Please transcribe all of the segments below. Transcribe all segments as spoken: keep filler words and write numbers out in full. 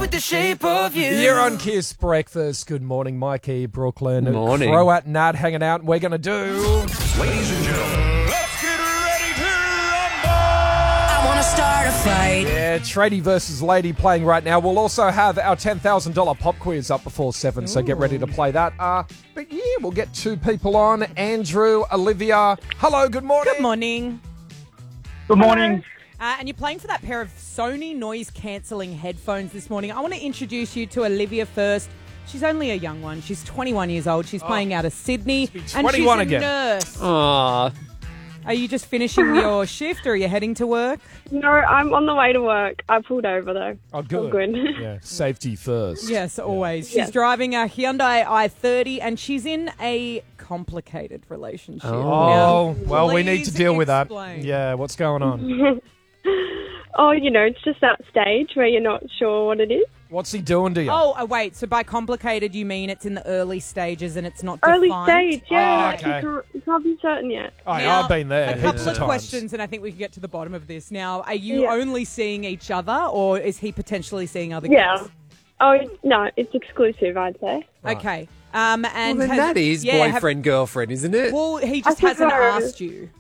with the shape of you. You're on Kiss Breakfast. Good morning, Mikey, Brooklyn. Morning. Croat and Nat hanging out, and we're going to do... Ladies and gentlemen, let's get ready to rumble! I want to start a fight. Yeah, Tradie versus Lady playing right now. We'll also have our ten thousand dollars pop quiz up before seven, so get ready to play that. Uh, but yeah, we'll get two people on. Andrew, Olivia. Hello, good morning. Good morning. Good morning. Uh, and you're playing for that pair of Sony noise-cancelling headphones this morning. I want to introduce you to Olivia first. She's only a young one. She's twenty-one years old. She's playing out of Sydney. be And she's twenty-one a again. nurse. Aww. Are you just finishing your shift or are you heading to work? No, I'm on the way to work. I pulled over though. Oh, good. All good. Yeah, safety first. Yes, always. She's Yes. driving a Hyundai i thirty and she's in a complicated relationship. Oh, Now, well, we need please to deal with that. explain. Yeah, what's going on? Oh, you know, it's just that stage where you're not sure what it is. What's he doing to you? Oh, uh, wait. So by complicated, you mean it's in the early stages and it's not Early defined? stage, yeah. Oh, okay. you, can't, you can't be certain yet. Oh, yeah, Now, I've been there A heaps couple of of times. questions, and I think we can get to the bottom of this. Now, are you Yeah. only seeing each other, or is he potentially seeing other Yeah. girls? Oh, it's- no, it's exclusive, I'd say. Okay. Um, and Well, then has- that is yeah, have- boyfriend, girlfriend, isn't it? well, he just I hasn't suppose. asked you.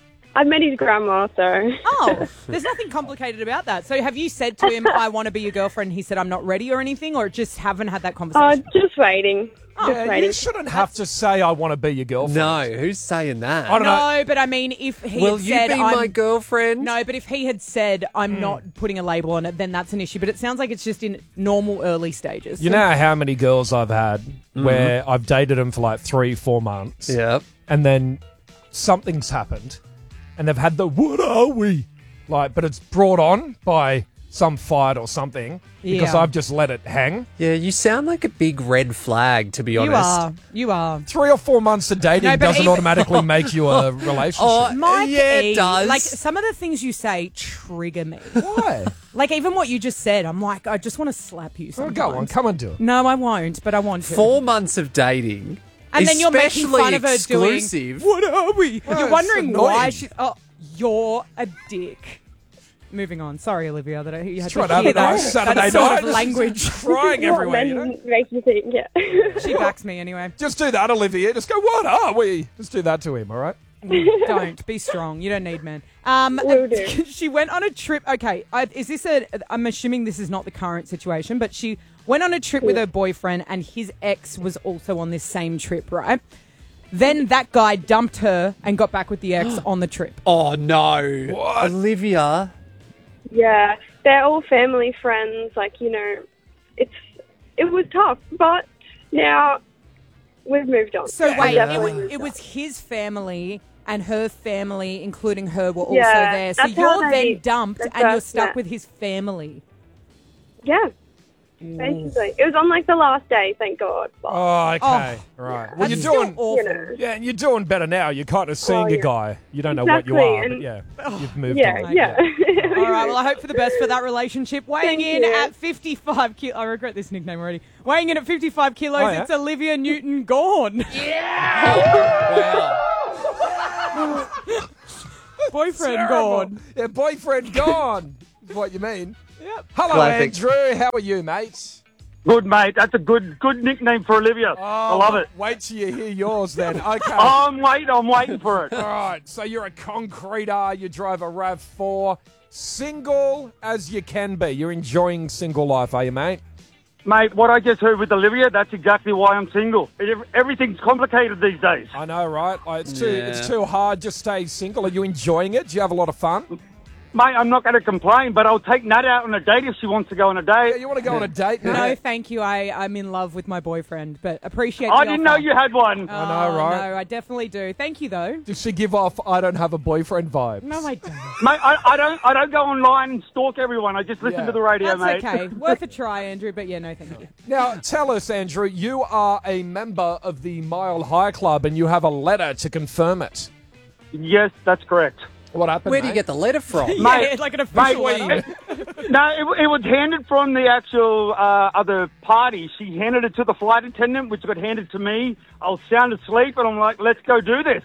I met his grandma, so. Oh, there's nothing complicated about that. So have you said to him, I want to be your girlfriend, he said, I'm not ready or anything, or just haven't had that Oh, conversation? just waiting. Oh, just Yeah, waiting. you shouldn't have to say, I want to be your girlfriend. No, who's saying that? I don't know. No, but I mean, if he Will had you said, be I'm... my girlfriend? No, but if he had said, I'm not putting a label on it, then that's an issue. But it sounds like it's just in normal early stages. You So- know how many girls I've had where I've dated them for like three, four months, Yep. and then something's happened, and they've had the "what are we?" like, but it's brought on by some fight or something because Yeah. I've just let it hang. Yeah, you sound like a big red flag, to be honest. You are. You are. Three or four months of dating No, but doesn't even- automatically make you a relationship. Oh, Mike yeah, E, it does. Like, some of the things you say trigger me. Why? Like, even what you just said, I'm like, I just want to slap you Oh, sometimes. go on, come and do it. No, I won't, but I want to. Four months of dating. and then you're making especially fun of her exclusive. doing, what are we? Well, you're it's wondering why annoying. she... Oh, you're a dick. Moving on. Sorry, Olivia, that I, you had Trying to to have hear a that, nice Saturday that sort night. of language. Crying What everywhere, you men know? make you think, yeah. She backs me anyway. Just do that, Olivia. Just go, what are we? Just do that to him, all right? Don't be strong. You don't need men. Um, Will do. she went on a trip. Okay, I, is this a? I'm assuming this is not the current situation, but she went on a trip with her boyfriend, and his ex was also on this same trip, right? Then that guy dumped her and got back with the ex on the trip. Oh, no. What? Olivia. Yeah, they're all family friends. Like, you know, it's it was tough, but now we've moved on. So wait, Definitely it was, moved it on. was his family and her family, including her, were also Yeah, there. So that's how you're they- then dumped that's and you're that's stuck that. with his family. Yeah, basically. It was on like the last day, thank God. But, Oh, okay. Oh. right. Well, That's you're doing... still awful. you know. Yeah, and you're doing better now. You're kind of seeing Oh, a yeah. guy. You don't know what you Exactly, are, but and- yeah, you've moved yeah, on. yeah. All right, well, I hope for the best for that relationship. Weighing Thank in you. at fifty-five kilos. I regret this nickname already. Weighing in at fifty-five kilos, Oh, yeah? it's Olivia Newton-Gorn. Wow. Boyfriend Terrible. gone. Yeah, boyfriend gone. Is what you mean. Yep. Hello, Classic. Andrew. How are you, mate? Good, mate. That's a good good nickname for Olivia. I love it. Wait till you hear yours then. Okay. I'm waiting. I'm waiting for it. All right. So you're a concreter. You drive a RAV four. Single as you can be. You're enjoying single life, are you, mate? Mate, what I just heard with Olivia, that's exactly why I'm single. It, everything's complicated these days. I know, right? Like, it's too Yeah. it's too hard. Just stay single. Are you enjoying it? Do you have a lot of fun? Mate, I'm not going to complain, but I'll take Nat out on a date if she wants to go on a Yeah, date. you want to go on a date now? No, thank you. I, I'm in love with my boyfriend, but appreciate I the didn't know offer. you had one. I know, right? No, I definitely do. Thank you, though. Does she give off I don't have a boyfriend vibes? No, I don't. Mate, I, I don't I don't go online and stalk everyone. I just listen Yeah. to the radio, That's mate. okay. Worth a try, Andrew, but yeah, no, thank you. Now, tell us, Andrew, you are a member of the Mile High Club and you have a letter to confirm it. Yes, that's correct. What happened, Where do you mate? get the letter from? Yeah, like an official mate, letter. No, it, it was handed from the actual uh, other party. She handed it to the flight attendant, which got handed to me. I was sound asleep, and I'm like, let's go do this.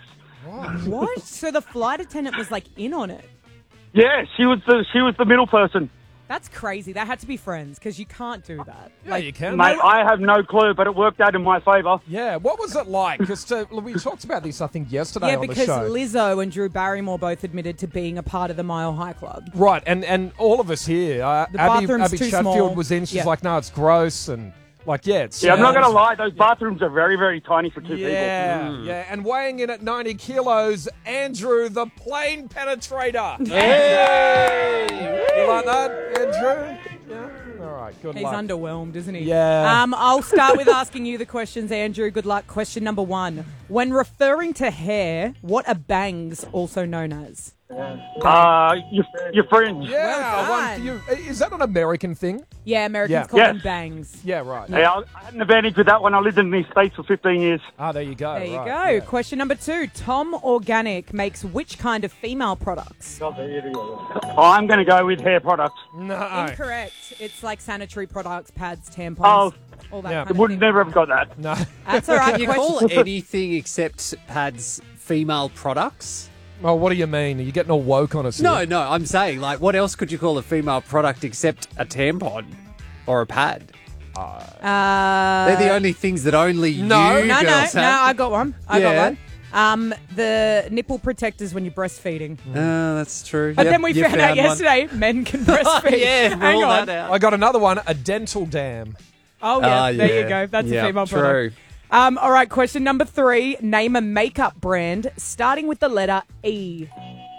What? So the flight attendant was like in on it. Yeah, she was the she was the middle person. That's crazy. They had to be friends because you can't do that. Yeah, you can. Mate, I have no clue, but it worked out in my favour. Yeah, what was it like? Because we talked about this, I think, yesterday Yeah, on the because show. Lizzo and Drew Barrymore both admitted to being a part of the Mile High Club. Right, and, and all of us here, uh, The Abby, bathroom's Abby too Chatfield small. was in. She's Yeah. like, no, it's gross. And like, yeah, it's... Yeah, I'm not uh, going to lie. Those bathrooms are very, very tiny for two Yeah, people. yeah. And weighing in at ninety kilos, Andrew, the plane penetrator. You like that, Andrew? Yeah? All right, good He's luck. underwhelmed, isn't he? Yeah. Um, I'll start with asking you the questions, Andrew. Good luck. Question number one. When referring to hair, what are bangs also known as? Uh, your, your friends. Yeah, Well one done. for you. Is that an American thing? Yeah, Americans Yeah. call Yes. them bangs. Yeah, right. Hey, I I had an advantage with that one. I lived in the States for fifteen years. Ah, there you go. There you right, go. yeah. Question number two. Tom Organic makes which kind of female products? I'm going to go with hair products. No. Incorrect. It's like sanitary products, pads, tampons, Oh. all that Yeah. kind I of would thing. never have got that. No. That's all right. Can you Question- call anything except pads female products? Well, what do you mean? Are you getting all woke on us? No, here? no, I'm saying, like, what else could you call a female product except a tampon or a pad? Uh, They're the only things that only No. you no, no, girls no. have. I got one. I Yeah. got one. Um, the nipple protectors when you're breastfeeding. Oh, that's true. But Yep, then we you found, out one. yesterday men can breastfeed. yeah, Hang rule on. that out. I got another one, a dental dam. Oh yeah, Ah, there yeah. you go. That's Yeah, a female true. product. Um, all right, question number three. Name a makeup brand starting with the letter E.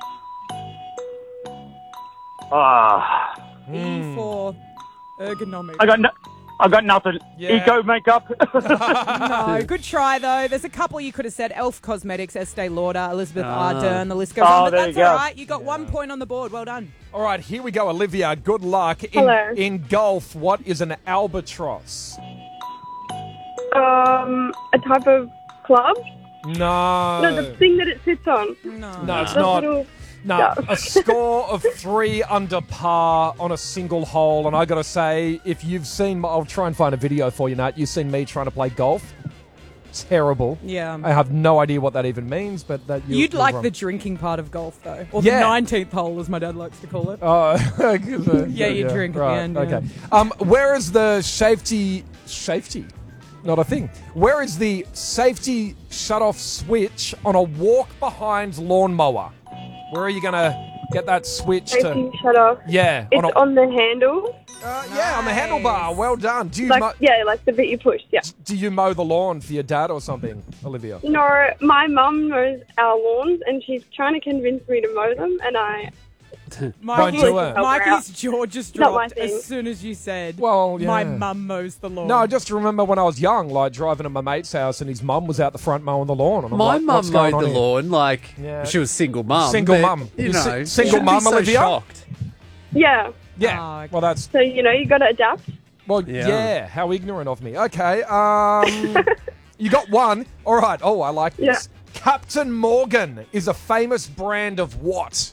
Ah, E for ergonomic. I got no, I got nothing. Yeah. Eco makeup. No, good try though. There's a couple you could have said. Elf Cosmetics, Estee Lauder, Elizabeth Ah. Ardern. The list goes Oh, on. But there that's you go. all right. You got one point on the board. Well done. All right, here we go, Olivia. Good luck. In, Hello. in golf, what is an albatross? Um, a type of club? No. No, the thing that it sits on. No. No, it's The not. little. No, Yeah. a score of three under par on a single hole. And I got to say, if you've seen, I'll try and find a video for you, Nat. You've seen me trying to play golf. Terrible. Yeah. I have no idea what that even means, but that you, You'd you're like wrong. the drinking part of golf though, or Yeah. the nineteenth hole, as my dad likes to call it. Oh, 'cause, uh, Yeah, you drink at the right, end, yeah. Okay. Um, where is the safety? Safety, not a thing. Where is the safety shut-off switch on a walk-behind lawnmower? Where are you gonna get that switch Safety to? shut off. Yeah, It's on a, on the handle. uh, yeah, on the Nice. handlebar. Well done. Do you Like, mo- yeah, like the bit you push. Yeah. do you mow the lawn for your dad or something, Olivia? No, my mum knows our lawns and she's trying to convince me to mow them, and I. Mikey, do it. Mikey's jaw just Not my dropped thing. as soon as you said, Well, my yeah. mum mows the lawn. No, I just remember when I was young, like driving at my mate's house, and his mum was out the front mowing the lawn. And I'm My like, mum what's going mowed the on here? lawn, like, Yeah. she was single mum. Single but, mum. You You know, si- single shouldn't be mum, so Olivia? shocked. Yeah. Yeah. Oh, okay. Well, that's So, you know, you got to adapt. well, yeah. Yeah. How ignorant of me. Okay. Um, you got one. All right. Oh, I like this. Captain Morgan is a famous brand of what?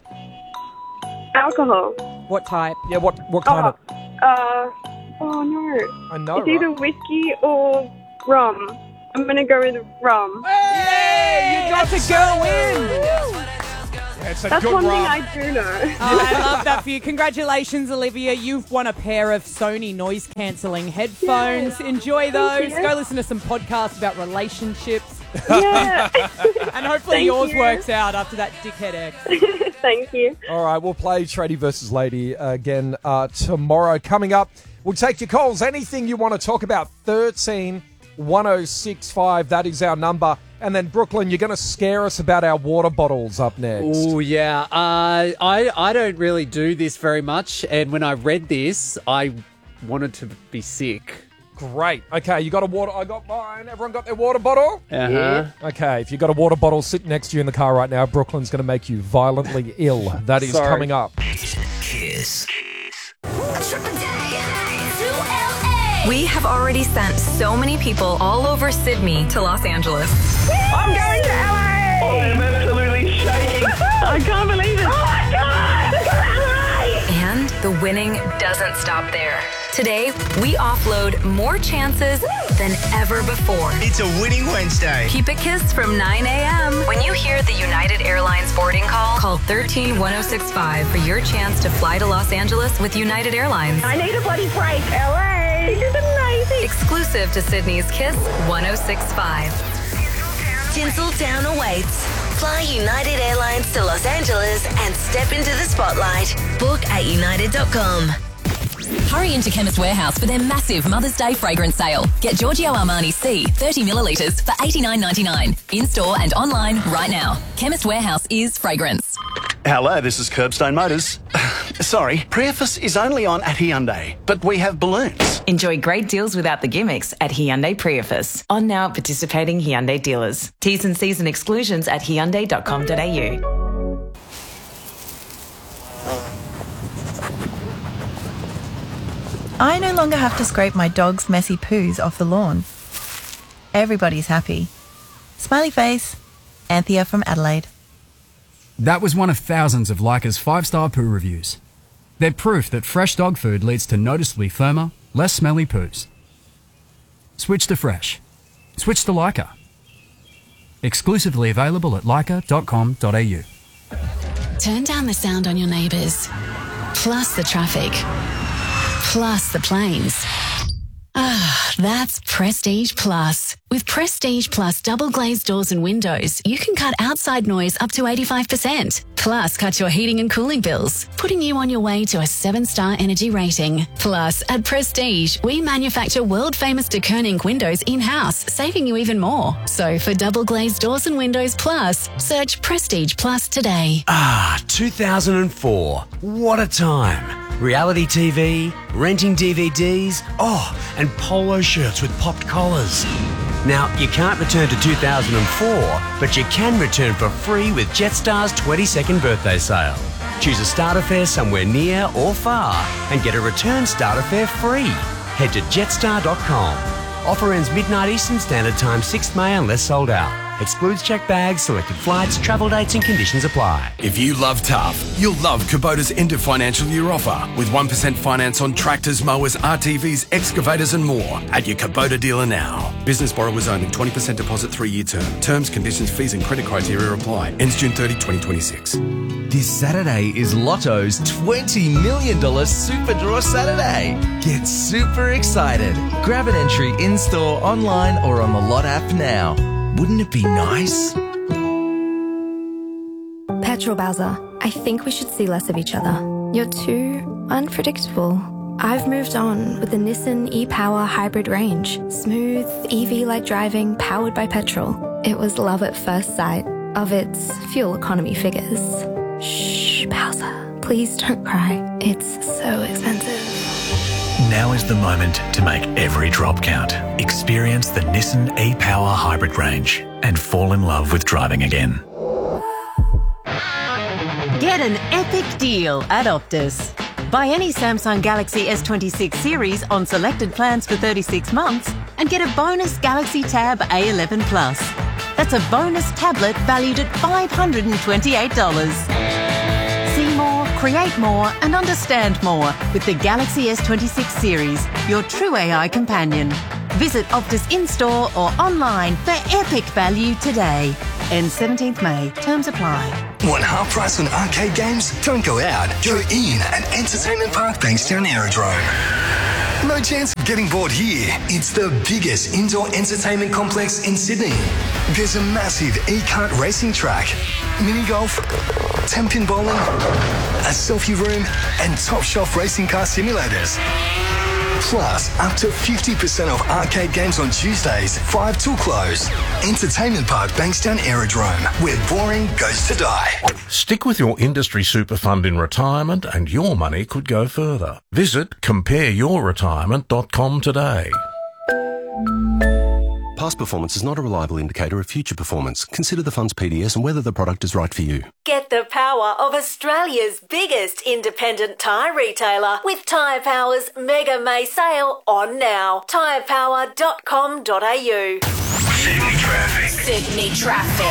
Alcohol. What type? Yeah. What? What kind Oh, of? uh, oh no. I know. It's either Right? whiskey or rum. I'm going to go with rum. Hey, you got That's a girl win. Yeah, it's a That's good one run. thing I do know. Oh, I love that for you. Congratulations, Olivia. You've won a pair of Sony noise cancelling headphones. Enjoy those. you. Go listen to some podcasts about relationships. Yeah. And hopefully Thank yours you. works out after that dickhead ex. Thank you. All right, we'll play Tradie versus Lady again uh, tomorrow. Coming up, we'll take your calls. Anything you want to talk about, thirteen one oh six five, that is our number. And then, Brooklyn, you're going to scare us about our water bottles up next. Oh, yeah. Uh, I, I don't really do this very much. And when I read this, I wanted to be sick. Great. Okay, you got a water. I got mine. Everyone got their water bottle? Uh-huh. Okay, if you've got a water bottle sitting next to you in the car right now, Brooklyn's going to make you violently ill. That is Sorry. coming up. Kiss. We have already sent so many people all over Sydney to Los Angeles. I'm going to L A! Oh, I'm absolutely shaking. I can't believe it. Oh my God! And the winning doesn't stop there. Today, we offload more chances than ever before. It's a winning Wednesday. Keep it kissed from nine a.m. When you hear the United Airlines boarding call, call one three one oh six five for your chance to fly to Los Angeles with United Airlines. I need a bloody break. L A, this is amazing. Exclusive to Sydney's Kiss one oh six point five. Tinseltown awaits. Fly United Airlines to Los Angeles and step into the spotlight. Book at united dot com. Hurry into Chemist Warehouse for their massive Mother's Day fragrance sale. Get Giorgio Armani C thirty millilitres for eighty-nine ninety-nine. In-store and online right now. Chemist Warehouse is fragrance. Hello, this is Curbstone Motors. Sorry, Priefus is only on at Hyundai, but we have balloons. Enjoy great deals without the gimmicks at Hyundai Priefus. On now at participating Hyundai dealers. T's and C's and exclusions at hyundai dot com dot a u. I no longer have to scrape my dog's messy poos off the lawn. Everybody's happy. Smiley face. Anthea from Adelaide. That was one of thousands of Leica's five-star poo reviews. They're proof that fresh dog food leads to noticeably firmer, less smelly poos. Switch to fresh. Switch to Leica. Exclusively available at leica dot com dot a u. Turn down the sound on your neighbours, plus the traffic, plus the planes. Ah, that's Prestige Plus. With Prestige Plus double glazed doors and windows, you can cut outside noise up to eighty-five percent. Plus, cut your heating and cooling bills, putting you on your way to a seven-star energy rating. Plus, at Prestige, we manufacture world-famous de Koning windows in-house, saving you even more. So, for double glazed doors and windows plus, search Prestige Plus today. Ah, two thousand four. What a time. Reality T V, renting D V Ds, oh, and polo shirts with popped collars. Now, you can't return to two thousand four, but you can return for free with Jetstar's twenty-second birthday sale. Choose a starter fare somewhere near or far and get a return starter fare free. Head to jetstar dot com. Offer ends midnight Eastern Standard Time, sixth May unless sold out. Excludes checked bags, selected flights, travel dates and conditions apply. If you love tough, you'll love Kubota's end of financial year offer with one percent finance on tractors, mowers, R T Vs, excavators and more at your Kubota dealer now. Business borrowers only, twenty percent deposit, three-year term. Terms, conditions, fees and credit criteria apply. Ends June thirtieth, twenty twenty-six. This Saturday is Lotto's twenty million dollars Super Draw Saturday. Get super excited. Grab an entry in-store, online or on the Lot app now. Wouldn't it be nice? Petrol Bowser, I think we should see less of each other. You're too unpredictable. I've moved on with the Nissan e-Power hybrid range. Smooth, E V-like driving, powered by petrol. It was love at first sight of its fuel economy figures. Shh, Bowser, please don't cry. It's so expensive. Now is the moment to make every drop count. Experience the Nissan e-Power hybrid range and fall in love with driving again. Get an epic deal at Optus. Buy any Samsung Galaxy S twenty-six series on selected plans for thirty-six months and get a bonus Galaxy Tab A eleven Plus. That's a bonus tablet valued at five hundred twenty-eight dollars. See more, create more and understand more with the Galaxy S twenty-six series, your true A I companion. Visit Optus in-store or online for epic value today. Ends seventeenth May. Terms apply. Want half price on arcade games? Don't go out. Go in at Entertainment Park Bankstown Aerodrome. No chance of getting bored here. It's the biggest indoor entertainment complex in Sydney. There's a massive e-kart racing track, mini golf, ten-pin bowling, a selfie room, and top shelf racing car simulators. Plus, up to fifty percent off arcade games on Tuesdays, five till close. Entertainment Park Bankstown Aerodrome, where boring goes to die. Stick with your industry super fund in retirement and your money could go further. Visit compare your retirement dot com today. Past performance is not a reliable indicator of future performance. Consider the fund's P D S and whether the product is right for you. Get the power of Australia's biggest independent tyre retailer with Tyre Power's Mega May sale on now. tyre power dot com dot a u. Sydney traffic. Sydney traffic.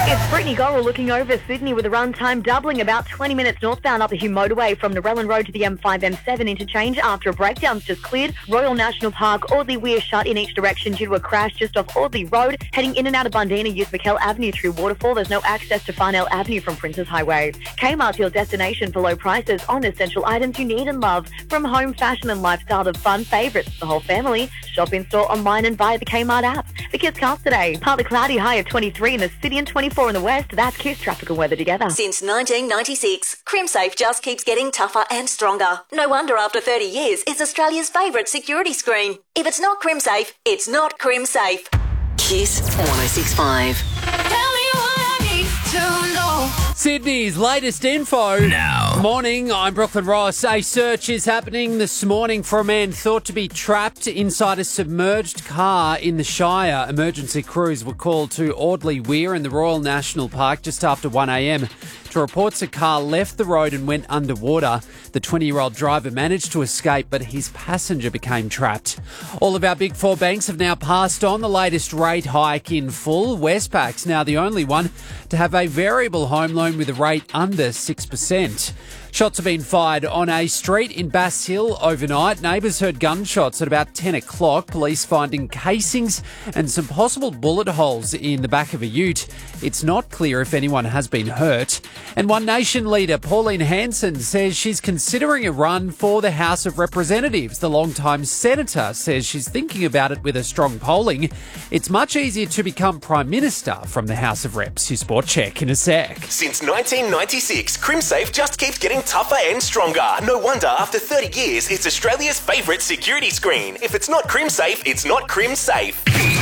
It's Brittany Gorrell looking over Sydney with a run time doubling about twenty minutes northbound up the Hume motorway from Narellan Road to the M five M seven interchange after a breakdown's just cleared. Royal National Park, Audley Weir shut in each direction due to a crash just off Audley Road. Heading in and out of Bundina, use McKell Avenue through Waterfall. There's no access to Farnell Avenue from Princes Highway. Kmart's your destination for low prices on essential items you need and love. From home, fashion and lifestyle to fun favourites for the whole family. Shop in store, online and via the Kmart app. The Kiss Cast today. Partly cloudy, high of twenty-three in the city and twenty-four in the west. That's Kiss traffic and weather together. Since nineteen ninety-six, CrimSafe just keeps getting tougher and stronger. No wonder after thirty years, it's Australia's favourite security screen. If it's not CrimSafe, it's not CrimSafe. Kiss one oh six point five. Tell me what I need to know. Sydney's latest info. Now. Morning, I'm Brooklyn Ross. A search is happening this morning for a man thought to be trapped inside a submerged car in the Shire. Emergency crews were called to Audley Weir in the Royal National Park just after one a.m. to reports a car left the road and went underwater. The twenty-year-old driver managed to escape, but his passenger became trapped. All of our big four banks have now passed on the latest rate hike in full. Westpac's now the only one to have a variable home loan with a rate under six percent. Shots have been fired on a street in Bass Hill overnight. Neighbours heard gunshots at about ten o'clock. Police finding casings and some possible bullet holes in the back of a ute. It's not clear if anyone has been hurt. And One Nation leader Pauline Hanson says she's considering a run for the House of Representatives. The longtime senator says she's thinking about it with a strong polling. It's much easier to become Prime Minister from the House of Reps. Your sport check in a sec. Since nineteen ninety-six, CrimSafe just keeps getting tougher and stronger. No wonder after thirty years, it's Australia's favourite security screen. If it's not CrimSafe, it's not CrimSafe.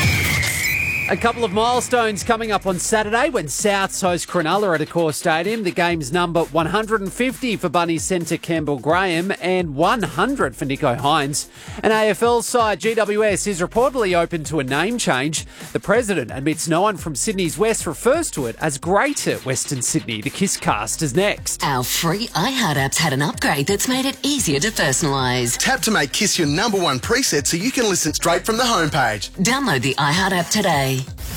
A couple of milestones coming up on Saturday when Souths host Cronulla at Accor Stadium. The game's number one hundred fifty for Bunny centre Campbell Graham and one hundred for Nico Hines. An A F L side, G W S, is reportedly open to a name change. The president admits no one from Sydney's West refers to it as Greater Western Sydney. The Kiss Cast is next. Our free iHeart app's had an upgrade that's made it easier to personalise. Tap to make Kiss your number one preset so you can listen straight from the homepage. Download the iHeart app today.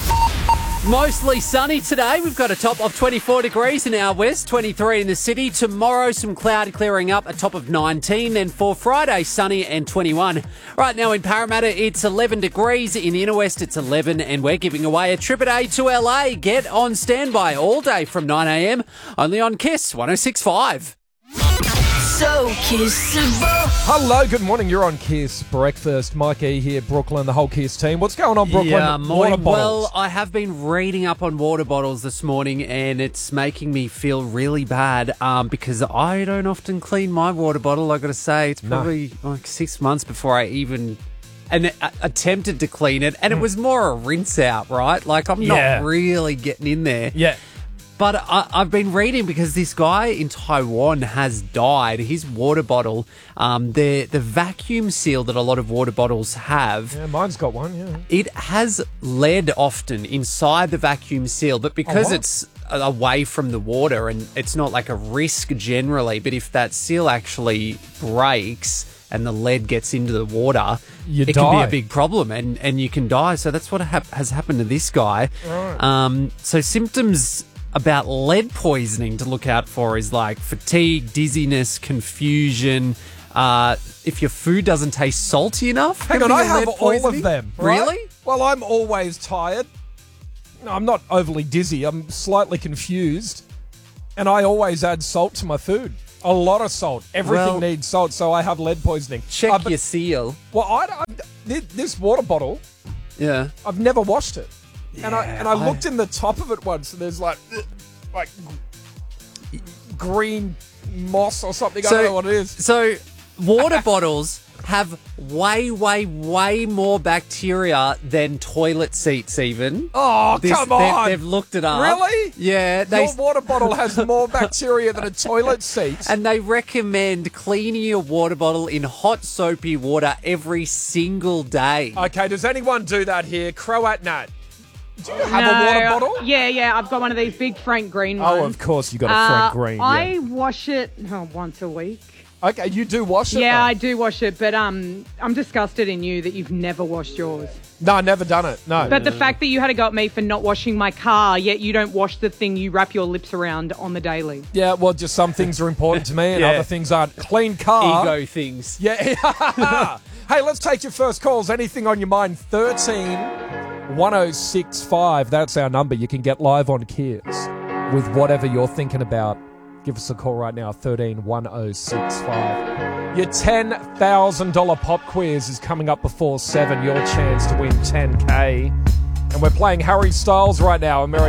Mostly sunny today. We've got a top of twenty-four degrees in our west, twenty-three in the city. Tomorrow, some cloud clearing up, a top of nineteen. Then for Friday, sunny and twenty-one. Right now in Parramatta, it's eleven degrees. In the inner west, it's eleven. And we're giving away a trip a day to L A. Get on standby all day from nine a.m. only on Kiss one oh six point five. So kissable. Hello, good morning. You're on Kiss Breakfast. Mike E here, Brooklyn, the whole Kiss team. What's going on, Brooklyn? Yeah, morning. Water bottles. Well, I have been reading up on water bottles this morning, and it's making me feel really bad um, because I don't often clean my water bottle. I've got to say, it's probably no. like six months before I even and uh, attempted to clean it, and mm. it was more a rinse out, right? Like I'm yeah. not really getting in there. Yeah. But I, I've been reading because this guy in Taiwan has died. His water bottle, um, the the vacuum seal that a lot of water bottles have. Yeah, mine's got one, yeah. It has lead often inside the vacuum seal, but because oh, it's away from the water and it's not like a risk generally, but if that seal actually breaks and the lead gets into the water, you it die. can be a big problem and, and you can die. So that's what ha- has happened to this guy. Right. Um, so symptoms about lead poisoning to look out for is like fatigue, dizziness, confusion. Uh, if your food doesn't taste salty enough, hang on, I have all of them. Right? Really? Well, I'm always tired. No, I'm not overly dizzy. I'm slightly confused, and I always add salt to my food. A lot of salt. Everything Well- needs salt, so I have lead poisoning. Check Uh, but- your seal. Well, I, I this water bottle. Yeah. I've never washed it. And I and I I- looked in the top of it once, and there's like, like green moss or something. I don't know what it is. So, water bottles have way, way, way more bacteria than toilet seats even. Oh, This- come they've- on. They've looked it up. Really? Yeah. They, Your water bottle has more bacteria than a toilet seat. and they recommend cleaning your water bottle in hot, soapy water every single day. Okay, does anyone do that here? Croat Nat. Do you have No, a water bottle? Yeah, yeah. I've got one of these big Frank Green ones. Oh, of course you got a Uh, Frank Green. I yeah. wash it oh, once a week. Okay, you do wash it? Yeah, though? I do wash it, but um, I'm disgusted in you that you've never washed yours. No, I've never done it. No. But the fact that you had a go at me for not washing my car, yet you don't wash the thing you wrap your lips around on the daily. Yeah, well, just some things are important to me and Yeah. other things aren't. Clean car. Ego things. Yeah. Hey, let's take your first calls. Anything on your mind? thirteen one oh six five. That's our number. You can get live on Kiss with whatever you're thinking about. Give us a call right now, thirteen one oh six five. Your ten thousand dollars pop quiz is coming up before seven. Your chance to win ten K. And we're playing Harry Styles right now. American